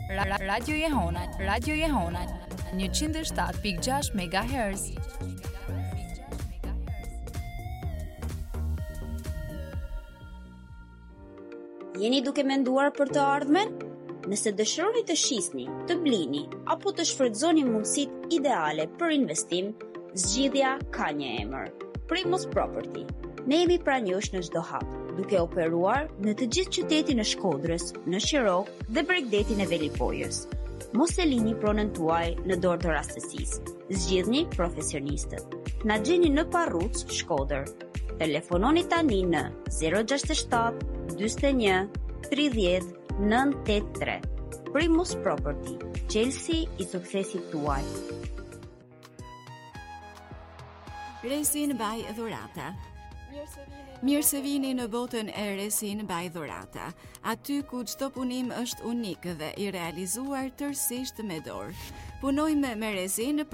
Radio Jehona 107.6 MHz. Jeni duke menduar për të ardhmen? Nëse dëshironi të shisni, të blini apo të shfrytëzoni mundësitë ideale për investim, zgjidhja ka një emër: Primus Property. Ne jemi pranë jush në çdo hap, duke operuar në të gjithë qytetin e Shkodrës, në Shirok dhe Bregdetin e Velipojës. Mos e lini pronën tuaj në dorë të rastësisë. Zgjidhni profesionistët. Na gjeni në Parruc, Shkodër. Telefononi tani në 067 41 30 983. Primus Property, qelësi i suksesit tuaj. Resin by Dhurata. Mirë se vini në botën e Resin by Dhurata, aty ku çdo punim është unik dhe i realizuar tërësisht me dorë. Punojmë me resin